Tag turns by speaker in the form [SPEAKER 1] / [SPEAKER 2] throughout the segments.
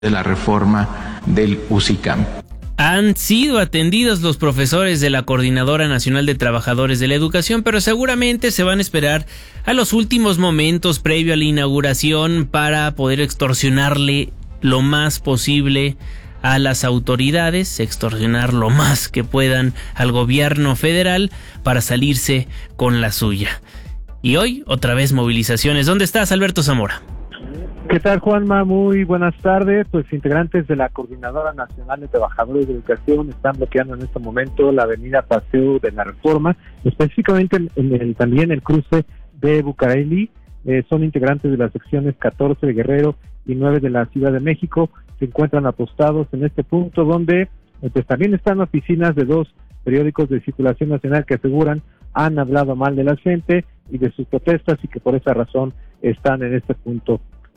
[SPEAKER 1] de la reforma del UCICAM.
[SPEAKER 2] Han sido atendidos los profesores de la Coordinadora Nacional de Trabajadores de la Educación, pero seguramente se van a esperar a los últimos momentos previo a la inauguración para poder extorsionarle lo más posible a las autoridades, extorsionar lo más que puedan al gobierno federal para salirse con la suya. Y hoy, otra vez movilizaciones. ¿Dónde estás, Alberto Zamora?
[SPEAKER 3] ¿Qué tal, Juanma? Muy buenas tardes. Pues integrantes de la Coordinadora Nacional de Trabajadores de Educación están bloqueando en este momento la avenida Paseo de la Reforma, específicamente también el cruce de Bucareli. Son integrantes de las secciones 14 de Guerrero y 9 de la Ciudad de México. Se encuentran apostados en este punto donde pues también están oficinas de dos periódicos de circulación nacional que aseguran han hablado mal de la gente y de sus protestas y que por esa razón están en este punto.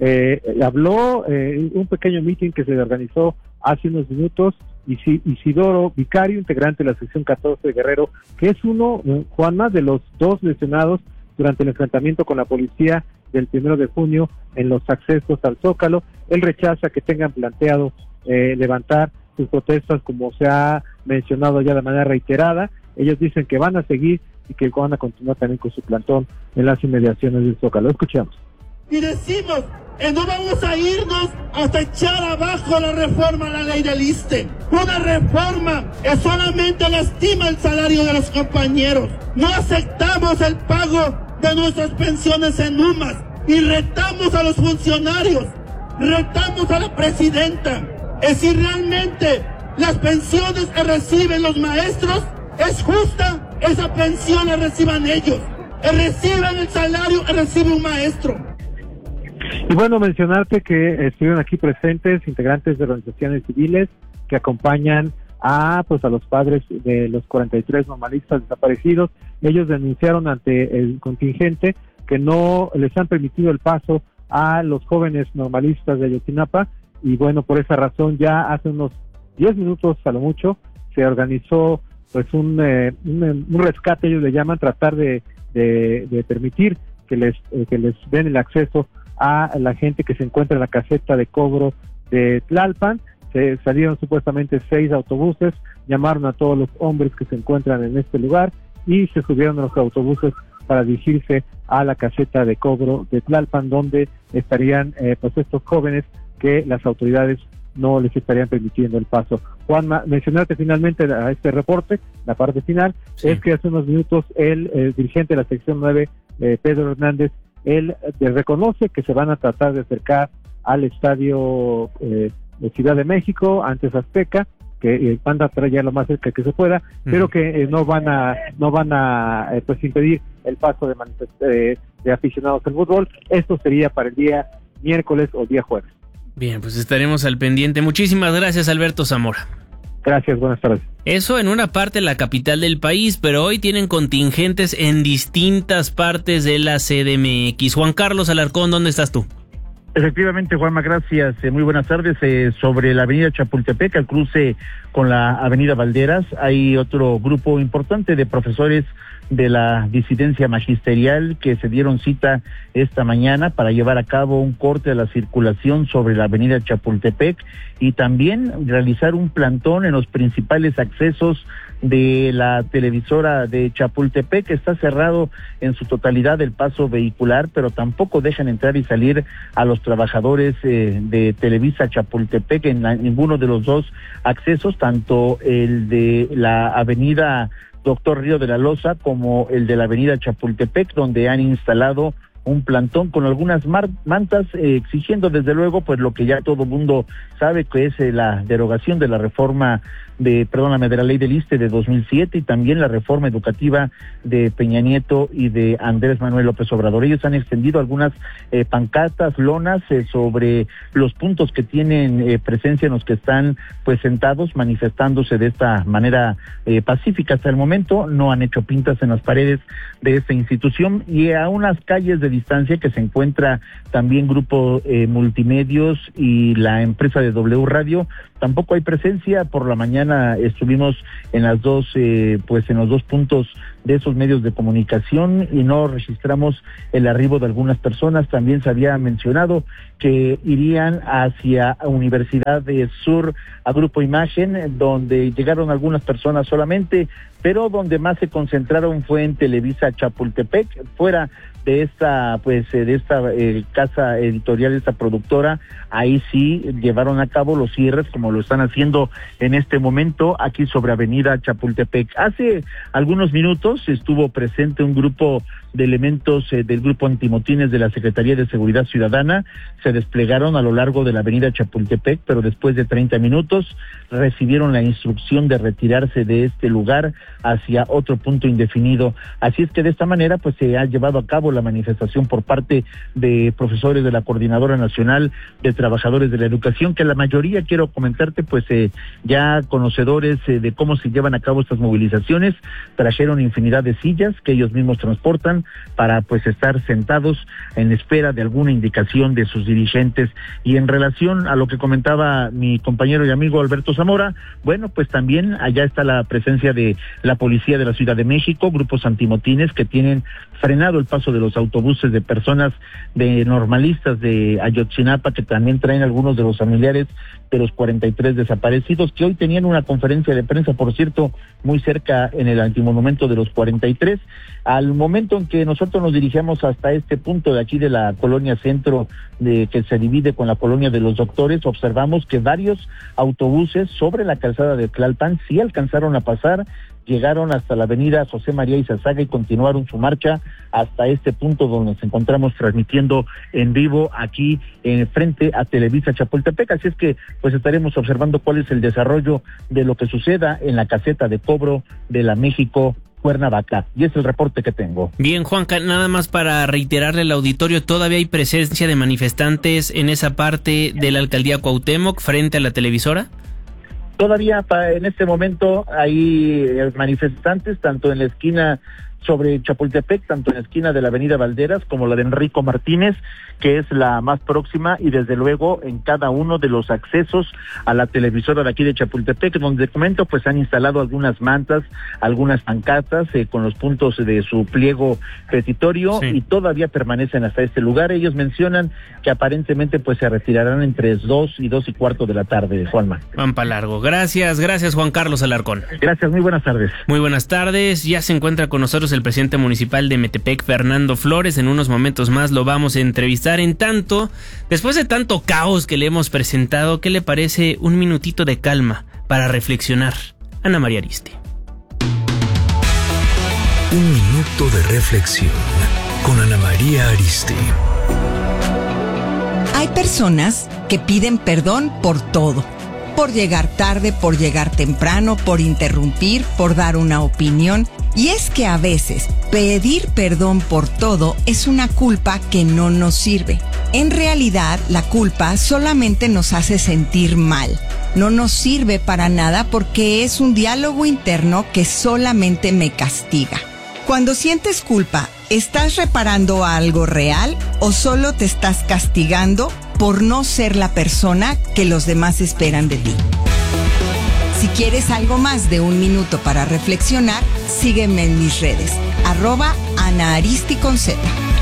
[SPEAKER 3] Habló un pequeño meeting que se organizó hace unos minutos Isidoro Vicario, integrante de la sección 14 de Guerrero, que es uno, Juanma, de los dos lesionados durante el enfrentamiento con la policía del 1 de junio en los accesos al Zócalo. Él rechaza que tengan planteado levantar sus protestas como se ha mencionado ya de manera reiterada. Ellos dicen que van a seguir y que van a continuar también con su plantón en las inmediaciones del Zócalo. Escuchemos.
[SPEAKER 4] Y decimos que no vamos a irnos hasta echar abajo la reforma a la ley del ISSSTE. Una reforma que solamente lastima el salario de los compañeros. No aceptamos el pago de nuestras pensiones en UMAS y retamos a los funcionarios, retamos a la presidenta. Es si realmente las pensiones que reciben los maestros es justa, esa pensión la reciban ellos, que reciban el salario que recibe un maestro.
[SPEAKER 3] Y bueno, mencionarte que estuvieron aquí presentes integrantes de organizaciones civiles que acompañan a los padres de los 43 normalistas desaparecidos. Ellos denunciaron ante el contingente que no les han permitido el paso a los jóvenes normalistas de Ayotzinapa, y bueno, por esa razón ya hace unos 10 minutos a lo mucho se organizó pues un rescate, ellos le llaman, tratar de permitir que les den el acceso a la gente que se encuentra en la caseta de cobro de Tlalpan. Se salieron supuestamente 6 autobuses, llamaron a todos los hombres que se encuentran en este lugar y se subieron a los autobuses para dirigirse a la caseta de cobro de Tlalpan, donde estarían estos jóvenes que las autoridades no les estarían permitiendo el paso. Juanma, mencionarte finalmente a este reporte, la parte final, sí. Es que hace unos minutos el dirigente de la sección 9, Pedro Hernández, él reconoce que se van a tratar de acercar al estadio de Ciudad de México, antes Azteca, que van a traer ya lo más cerca que se pueda, pero que no van a impedir el paso de aficionados al fútbol. Esto sería para el día miércoles o día jueves.
[SPEAKER 2] Bien, pues estaremos al pendiente. Muchísimas gracias, Alberto Zamora.
[SPEAKER 3] Gracias, buenas tardes.
[SPEAKER 2] Eso en una parte de la capital del país, pero hoy tienen contingentes en distintas partes de la CDMX. Juan Carlos Alarcón, ¿dónde estás tú?
[SPEAKER 5] Efectivamente, Juanma, gracias. Muy buenas tardes. Sobre la avenida Chapultepec, al cruce con la avenida Valderas, hay otro grupo importante de profesores de la disidencia magisterial que se dieron cita esta mañana para llevar a cabo un corte de la circulación sobre la avenida Chapultepec y también realizar un plantón en los principales accesos de la televisora de Chapultepec. Está cerrado en su totalidad el paso vehicular, pero tampoco dejan entrar y salir a los trabajadores de Televisa Chapultepec en ninguno de los dos accesos, tanto el de la avenida Doctor Río de la Loza como el de la avenida Chapultepec, donde han instalado un plantón con algunas mantas exigiendo desde luego pues lo que ya todo mundo sabe, que es la derogación de la reforma de la ley del ISSSTE de 2007 y también la reforma educativa de Peña Nieto y de Andrés Manuel López Obrador. Ellos han extendido algunas pancartas, lonas sobre los puntos que tienen presencia en los que están pues sentados manifestándose de esta manera pacífica. Hasta el momento no han hecho pintas en las paredes de esta institución y a unas calles de distancia que se encuentra también Grupo Multimedios y la empresa de W Radio. Tampoco hay presencia. Por la mañana estuvimos en las dos en los dos puntos de esos medios de comunicación y no registramos el arribo de algunas personas. También se había mencionado que irían hacia Universidad de Sur a Grupo Imagen, donde llegaron algunas personas solamente, pero donde más se concentraron fue en Televisa Chapultepec, fuera de esta casa editorial, esta productora. Ahí sí llevaron a cabo los cierres, como lo están haciendo en este momento aquí sobre Avenida Chapultepec. Hace algunos minutos estuvo presente un grupo de elementos del grupo antimotines de la Secretaría de Seguridad Ciudadana. Se desplegaron a lo largo de la Avenida Chapultepec, pero después de 30 minutos recibieron la instrucción de retirarse de este lugar hacia otro punto indefinido. Así es que de esta manera pues se ha llevado a cabo la manifestación por parte de profesores de la Coordinadora Nacional de Trabajadores de la Educación, que la mayoría, quiero comentarte, pues ya conocedores de cómo se llevan a cabo estas movilizaciones, trajeron infinidad de sillas que ellos mismos transportan para pues estar sentados en espera de alguna indicación de sus dirigentes. Y en relación a lo que comentaba mi compañero y amigo Alberto Zamora, bueno, pues también allá está la presencia de la Policía de la Ciudad de México, grupos antimotines que tienen frenado el paso de los autobuses de personas de normalistas de Ayotzinapa, que también traen algunos de los familiares de los 43 desaparecidos, que hoy tenían una conferencia de prensa, por cierto, muy cerca en el antimonumento de los 43. Al momento en que nosotros nos dirigíamos hasta este punto de aquí de la colonia centro, que se divide con la colonia de los Doctores, observamos que varios autobuses sobre la calzada de Tlalpan sí alcanzaron a pasar, llegaron hasta la avenida José María Izazaga y continuaron su marcha hasta este punto donde nos encontramos transmitiendo en vivo aquí frente a Televisa Chapultepec. Así es que pues estaremos observando cuál es el desarrollo de lo que suceda en la caseta de cobro de la México Cuernavaca, y es el reporte que tengo.
[SPEAKER 2] Bien, Juanca, nada más para reiterarle al auditorio, ¿todavía hay presencia de manifestantes en esa parte de la alcaldía Cuauhtémoc frente a la televisora?
[SPEAKER 5] Todavía en este momento hay manifestantes tanto en la esquina sobre Chapultepec, tanto en la esquina de la avenida Valderas como la de Enrico Martínez, que es la más próxima, y desde luego en cada uno de los accesos a la televisora de aquí de Chapultepec, donde comento pues han instalado algunas mantas, algunas pancartas con los puntos de su pliego petitorio, sí, y todavía permanecen hasta este lugar. Ellos mencionan que aparentemente pues se retirarán entre 2 y 2:15 de la tarde, Juanma.
[SPEAKER 2] Van para largo. Gracias Juan Carlos Alarcón.
[SPEAKER 5] Gracias, muy buenas tardes.
[SPEAKER 2] Muy buenas tardes, ya se encuentra con nosotros el presidente municipal de Metepec, Fernando Flores. En unos momentos más lo vamos a entrevistar. En tanto, después de tanto caos que le hemos presentado, ¿qué le parece un minutito de calma para reflexionar? Ana María Aristi.
[SPEAKER 6] Un minuto de reflexión con Ana María Aristi.
[SPEAKER 7] Hay personas que piden perdón por todo. Por llegar tarde, por llegar temprano, por interrumpir, por dar una opinión. Y es que a veces pedir perdón por todo es una culpa que no nos sirve. En realidad, la culpa solamente nos hace sentir mal. No nos sirve para nada porque es un diálogo interno que solamente me castiga. Cuando sientes culpa, ¿estás reparando algo real o solo te estás castigando por no ser la persona que los demás esperan de ti? Si quieres algo más de un minuto para reflexionar, sígueme en mis redes, @AnaAristiConZ.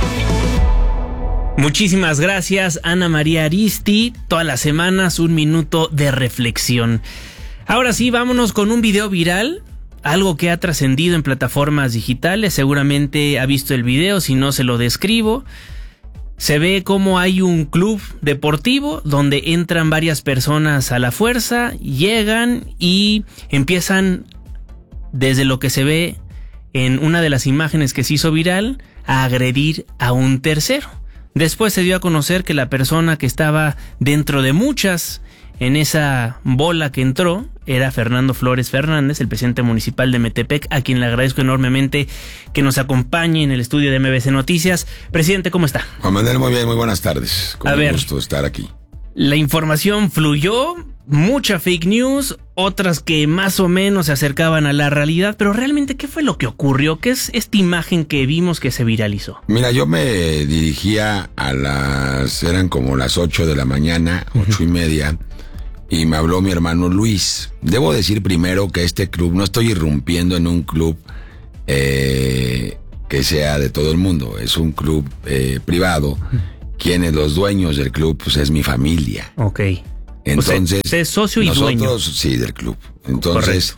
[SPEAKER 2] Muchísimas gracias, Ana María Aristi. Todas las semanas un minuto de reflexión. Ahora sí, vámonos con un video viral. Algo que ha trascendido en plataformas digitales. Seguramente ha visto el video, si no se lo describo. Se ve como hay un club deportivo donde entran varias personas a la fuerza, llegan y empiezan, desde lo que se ve en una de las imágenes que se hizo viral, a agredir a un tercero. Después se dio a conocer que la persona que estaba dentro de muchas en esa bola que entró era Fernando Flores Fernández, el presidente municipal de Metepec, a quien le agradezco enormemente que nos acompañe en el estudio de MBC Noticias. Presidente, ¿cómo está?
[SPEAKER 8] Juan Manuel, muy bien, muy buenas tardes. Con gusto estar aquí.
[SPEAKER 2] La información fluyó, mucha fake news, otras que más o menos se acercaban a la realidad, pero realmente, ¿qué fue lo que ocurrió? ¿Qué es esta imagen que vimos que se viralizó?
[SPEAKER 8] Mira, yo me dirigía eran como las 8 de la mañana, 8:30, y me habló mi hermano Luis. Debo decir primero que este club, no estoy irrumpiendo en un club que sea de todo el mundo. Es un club privado. Quienes los dueños del club, pues es mi familia.
[SPEAKER 2] Ok.
[SPEAKER 8] Entonces,
[SPEAKER 2] usted es socio y dueño.
[SPEAKER 8] Nosotros, sí, del club. Entonces,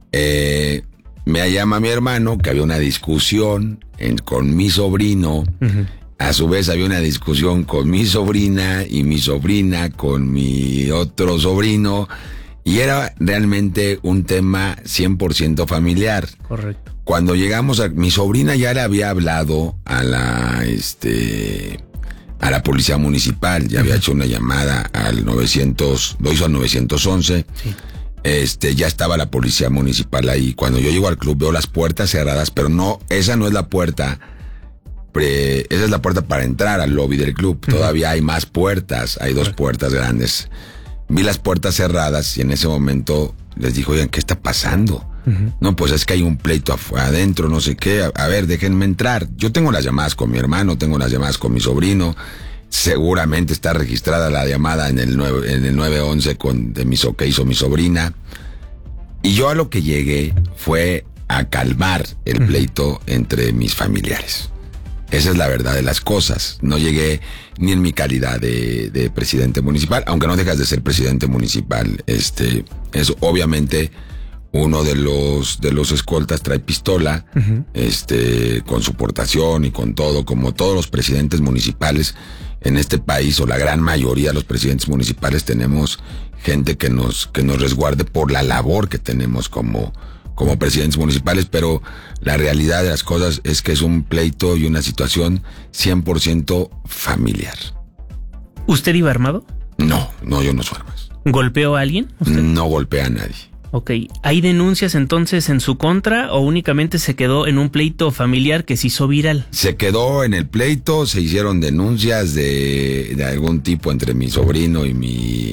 [SPEAKER 8] me llama mi hermano que había una discusión con mi sobrino. A su vez había una discusión con mi sobrina y mi sobrina con mi otro sobrino. Y era realmente un tema 100% familiar.
[SPEAKER 2] Correcto.
[SPEAKER 8] Cuando llegamos mi sobrina ya le había hablado a la policía municipal, ya había hecho una llamada al 900, lo hizo al 911. Sí. Ya estaba la policía municipal ahí. Cuando yo llego al club veo las puertas cerradas, pero no, esa no es la puerta. Esa es la puerta para entrar al lobby del club. Todavía hay más puertas, hay 2 puertas grandes. Vi las puertas cerradas y en ese momento les dije, oigan, ¿qué está pasando? No, pues es que hay un pleito adentro, no sé qué. A ver, déjenme entrar. Yo tengo las llamadas con mi hermano, tengo las llamadas con mi sobrino. Seguramente está registrada la llamada en el 911 que hizo mi sobrina. Y yo a lo que llegué fue a calmar el pleito entre mis familiares. Esa es la verdad de las cosas. No llegué ni en mi calidad de presidente municipal, aunque no dejas de ser presidente municipal. Es obviamente uno de los escoltas trae pistola, con su portación y con todo, como todos los presidentes municipales en este país, o la gran mayoría de los presidentes municipales, tenemos gente que nos resguarde por la labor que tenemos como presidentes municipales, pero la realidad de las cosas es que es un pleito y una situación 100% familiar.
[SPEAKER 2] ¿Usted iba armado?
[SPEAKER 8] No, yo no soy armado.
[SPEAKER 2] ¿Golpeó a alguien? ¿Usted?
[SPEAKER 8] No golpeé a nadie.
[SPEAKER 2] Ok, ¿hay denuncias entonces en su contra o únicamente se quedó en un pleito familiar que se hizo viral?
[SPEAKER 8] Se quedó en el pleito, se hicieron denuncias de algún tipo entre mi sobrino y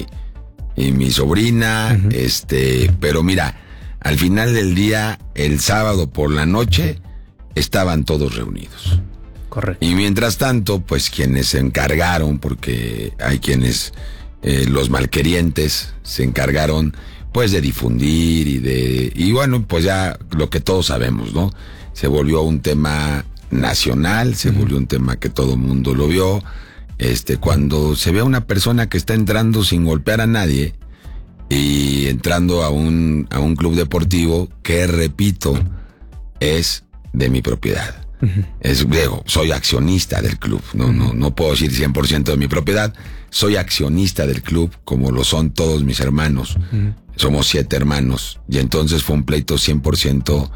[SPEAKER 8] mi sobrina, pero mira, al final del día, el sábado por la noche, estaban todos reunidos.
[SPEAKER 2] Correcto.
[SPEAKER 8] Y mientras tanto, pues quienes se encargaron, porque hay quienes, los malquerientes, se encargaron pues de difundir y bueno, pues ya lo que todos sabemos, ¿no? Se volvió un tema nacional, se volvió un tema que todo el mundo lo vio. Cuando se ve a una persona que está entrando sin golpear a nadie y entrando a un club deportivo que, repito, es de mi propiedad. Soy accionista del club, no puedo decir 100% de mi propiedad, soy accionista del club como lo son todos mis hermanos. Somos 7 hermanos y entonces fue un pleito 100%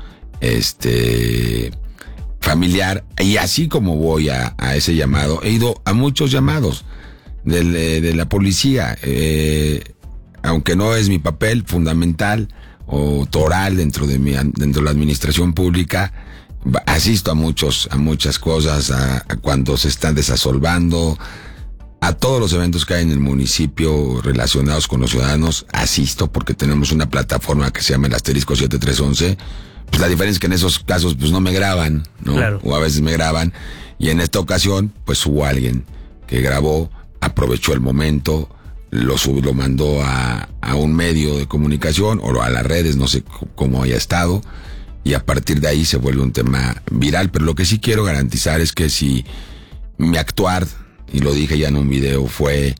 [SPEAKER 8] familiar, y así como voy a ese llamado, he ido a muchos llamados de la policía, aunque no es mi papel fundamental o toral dentro de la administración pública. Asisto a muchas cosas, a cuando se están desasolvando, a todos los eventos que hay en el municipio relacionados con los ciudadanos, asisto porque tenemos una plataforma que se llama el Asterisco 7311. Pues la diferencia es que en esos casos pues no me graban, ¿no? Claro. O a veces me graban, y en esta ocasión pues hubo alguien que grabó, aprovechó el momento, lo mandó a un medio de comunicación o a las redes, no sé cómo haya estado, y a partir de ahí se vuelve un tema viral. Pero lo que sí quiero garantizar es que si mi actuar, y lo dije ya en un video, fue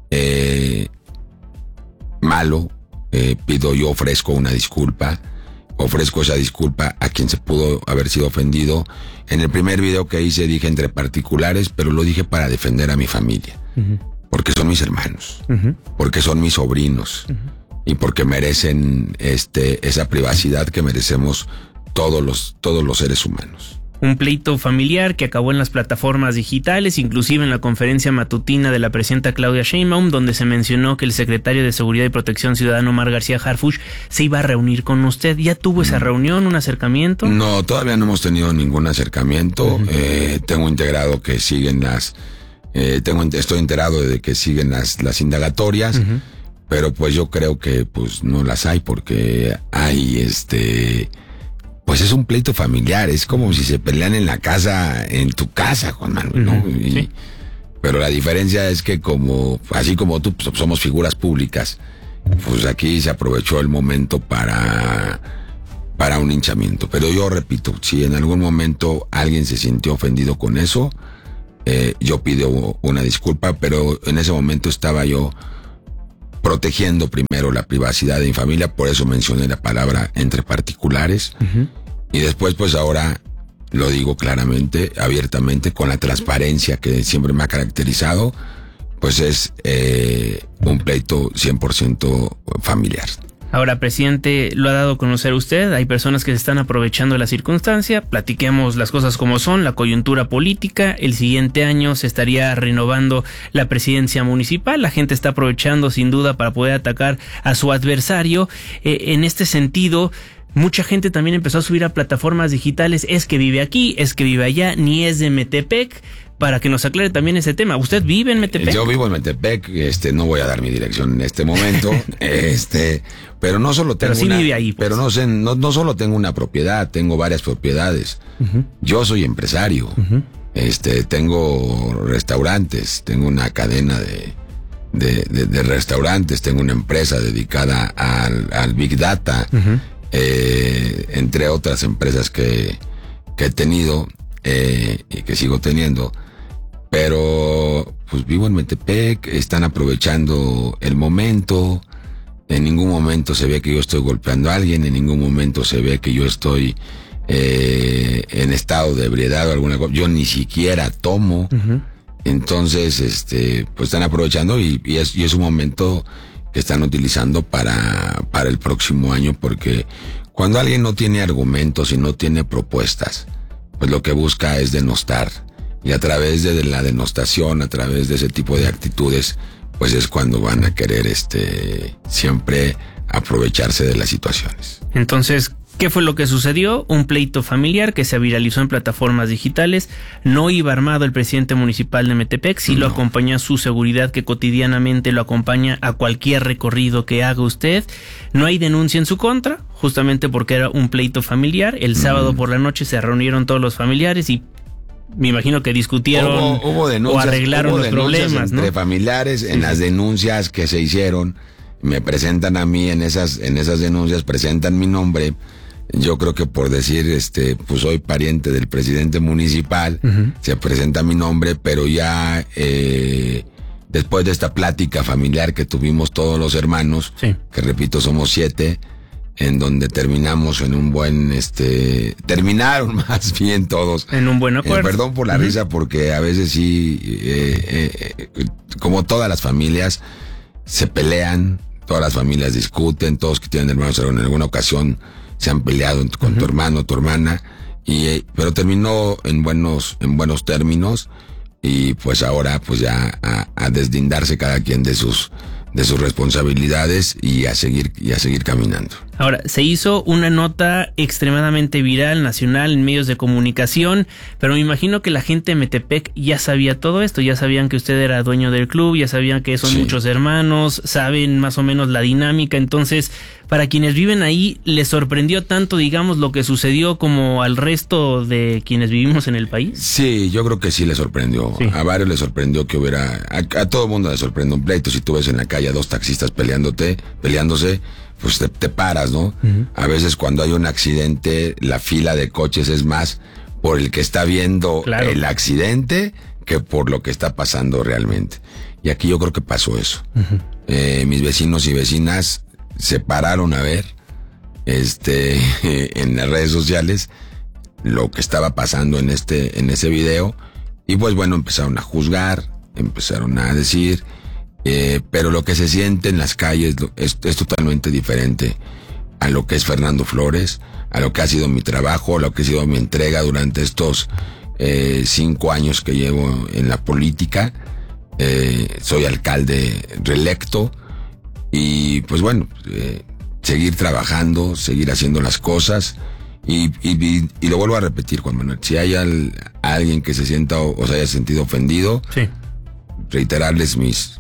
[SPEAKER 8] malo, yo ofrezco una disculpa, ofrezco esa disculpa a quien se pudo haber sido ofendido. En el primer video que hice dije entre particulares, pero lo dije para defender a mi familia, porque son mis hermanos, porque son mis sobrinos, y porque merecen esa privacidad que merecemos todos los seres humanos.
[SPEAKER 2] Un pleito familiar que acabó en las plataformas digitales, inclusive en la conferencia matutina de la presidenta Claudia Sheinbaum, donde se mencionó que el secretario de Seguridad y Protección Ciudadana, Omar García Harfuch, se iba a reunir con usted. ¿Ya tuvo esa reunión, un acercamiento? No,
[SPEAKER 8] todavía no hemos tenido ningún acercamiento. Tengo integrado que siguen estoy enterado de que siguen las indagatorias, pero pues yo creo que pues no las hay, porque hay pues es un pleito familiar, es como si se pelean en la casa, en tu casa, Juan Manuel, ¿no? Sí. Pero la diferencia es que así como tú, pues, somos figuras públicas, pues aquí se aprovechó el momento para para un hinchamiento. Pero yo repito, si en algún momento alguien se sintió ofendido con eso, yo pido una disculpa, pero en ese momento estaba yo protegiendo primero la privacidad de mi familia, por eso mencioné la palabra entre particulares, y después pues ahora lo digo claramente, abiertamente, con la transparencia que siempre me ha caracterizado, pues es un pleito 100% familiar.
[SPEAKER 2] Ahora, presidente, lo ha dado a conocer usted, hay personas que se están aprovechando de la circunstancia, platiquemos las cosas como son, la coyuntura política, el siguiente año se estaría renovando la presidencia municipal, la gente está aprovechando sin duda para poder atacar a su adversario, en este sentido, mucha gente también empezó a subir a plataformas digitales, es que vive aquí, es que vive allá, ni es de Metepec, para que nos aclare también ese tema. ¿Usted vive en Metepec?
[SPEAKER 8] Yo vivo en Metepec, no voy a dar mi dirección en este momento, pero no solo tengo
[SPEAKER 2] vive ahí, pues.
[SPEAKER 8] Pero no solo tengo una propiedad, tengo varias propiedades. Yo soy empresario, tengo restaurantes, tengo una cadena de restaurantes, tengo una empresa dedicada al Big Data, entre otras empresas que he tenido y que sigo teniendo. Pero pues vivo en Metepec, están aprovechando el momento, en ningún momento se ve que yo estoy golpeando a alguien, en ningún momento se ve que yo estoy en estado de ebriedad o alguna cosa, yo ni siquiera tomo. Entonces pues están aprovechando y es un momento que están utilizando para el próximo año, porque cuando alguien no tiene argumentos y no tiene propuestas, pues lo que busca es denostar, y a través de la denostación, a través de ese tipo de actitudes, pues es cuando van a querer siempre aprovecharse de las situaciones.
[SPEAKER 2] Entonces, ¿qué fue lo que sucedió? Un pleito familiar que se viralizó en plataformas digitales. No iba armado el presidente municipal de Metepec, sí lo acompañó su seguridad, que cotidianamente lo acompaña a cualquier recorrido que haga usted. No hay denuncia en su contra, justamente porque era un pleito familiar. El sábado por la noche se reunieron todos los familiares y me imagino que discutieron
[SPEAKER 8] hubo denuncias,
[SPEAKER 2] o arreglaron los problemas,
[SPEAKER 8] entre familiares. En las denuncias que se hicieron, me presentan a mí en esas denuncias, presentan mi nombre. Yo creo que por decir, pues soy pariente del presidente municipal, se presenta mi nombre, pero ya después de esta plática familiar que tuvimos todos los hermanos, que repito, somos 7, en donde terminamos en un buen, terminaron más bien todos.
[SPEAKER 2] En un buen acuerdo.
[SPEAKER 8] Perdón por la risa, porque a veces sí, como todas las familias, se pelean, todas las familias discuten, todos que tienen hermanos en alguna ocasión se han peleado con tu hermano, tu hermana, pero terminó en buenos términos, y pues ahora pues ya a deslindarse cada quien de sus responsabilidades y a seguir caminando.
[SPEAKER 2] Ahora, se hizo una nota extremadamente viral, nacional, en medios de comunicación, pero me imagino que la gente de Metepec ya sabía todo esto, ya sabían que usted era dueño del club, ya sabían que son muchos hermanos, saben más o menos la dinámica. Entonces, para quienes viven ahí, ¿les sorprendió tanto, digamos, lo que sucedió como al resto de quienes vivimos en el país? Sí,
[SPEAKER 8] yo creo que sí les sorprendió. Sí. A varios les sorprendió que hubiera, a todo el mundo les sorprendió un pleito. Si tú ves en la calle a 2 taxistas peleándose, pues te paras, ¿no? A veces cuando hay un accidente, la fila de coches es más por el que está viendo el accidente que por lo que está pasando realmente. Y aquí yo creo que pasó eso. Mis vecinos y vecinas se pararon a ver en las redes sociales lo que estaba pasando en ese video, y pues bueno, empezaron a juzgar, empezaron a decir, pero lo que se siente en las calles es totalmente diferente a lo que es Fernando Flores, a lo que ha sido mi trabajo, a lo que ha sido mi entrega durante estos 5 años que llevo en la política. Soy alcalde reelecto, y pues bueno, seguir trabajando, seguir haciendo las cosas, y lo vuelvo a repetir, Juan Manuel, si hay alguien que se sienta o se haya sentido ofendido, reiterarles mis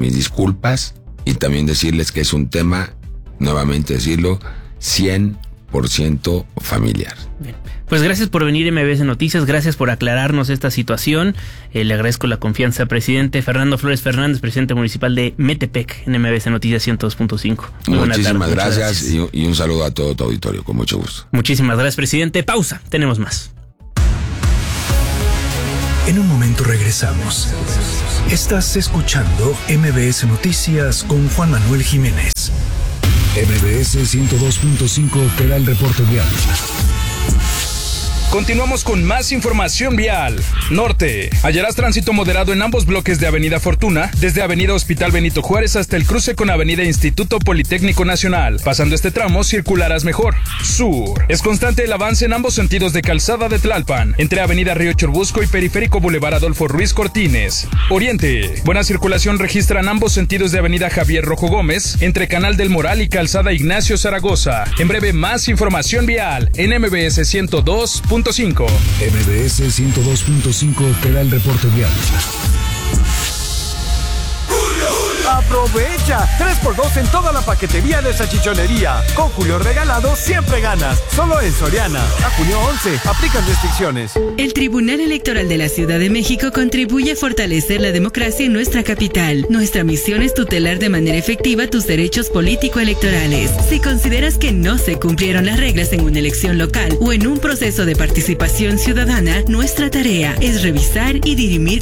[SPEAKER 8] disculpas, y también decirles que es un tema, nuevamente decirlo, 100% 100% familiar.
[SPEAKER 2] Bien. Pues gracias por venir a MBS Noticias, gracias por aclararnos esta situación. Le agradezco la confianza, presidente Fernando Flores Fernández, presidente municipal de Metepec, en MBS Noticias 102.5.
[SPEAKER 8] Muchísimas gracias y un saludo a todo tu auditorio, con mucho gusto.
[SPEAKER 2] Muchísimas gracias, presidente. Pausa, tenemos más.
[SPEAKER 6] En un momento regresamos. Estás escuchando MBS Noticias con Juan Manuel Jiménez. MBS 102.5 te da el reporte vial.
[SPEAKER 9] Continuamos con más información vial. Norte. Hallarás tránsito moderado en ambos bloques de Avenida Fortuna, desde Avenida Hospital Benito Juárez hasta el cruce con Avenida Instituto Politécnico Nacional. Pasando este tramo, circularás mejor. Sur. Es constante el avance en ambos sentidos de Calzada de Tlalpan, entre Avenida Río Churbusco y Periférico Boulevard Adolfo Ruiz Cortines. Oriente. Buena circulación registran ambos sentidos de Avenida Javier Rojo Gómez, entre Canal del Moral y Calzada Ignacio Zaragoza. En breve, más información vial en MBS 102.5.
[SPEAKER 6] MBS 102.5 te da el reporte vial.
[SPEAKER 10] ¡Aprovecha! 3x2 en toda la paquetería de salchichonería. Con Julio Regalado siempre ganas. Solo en Soriana. A junio 11. Aplican restricciones.
[SPEAKER 11] El Tribunal Electoral de la Ciudad de México contribuye a fortalecer la democracia en nuestra capital. Nuestra misión es tutelar de manera efectiva tus derechos político-electorales. Si consideras que no se cumplieron las reglas en una elección local o en un proceso de participación ciudadana, nuestra tarea es revisar y dirimir